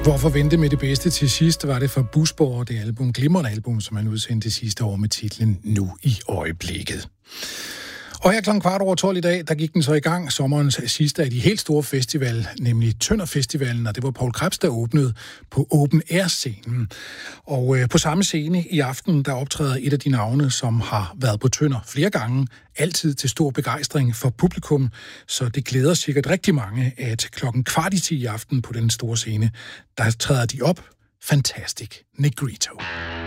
Hvorfor vente med det bedste til sidst, var det for Busborg, det album, glimrende album, som han udsendte sidste år med titlen Nu i øjeblikket. Og her kl. 12:15 i dag, der gik den så i gang, sommerens sidste af de helt store festival, nemlig Tønder Festivalen, og det var Poul Krebs, der åbnede på Open Air-scenen. Og på samme scene i aften, der optræder et af de navne, som har været på Tønder flere gange, altid til stor begejstring for publikum, så det glæder sikkert rigtig mange, at klokken 9:15 i aften på den store scene, der træder de op. Fantastic Negrito.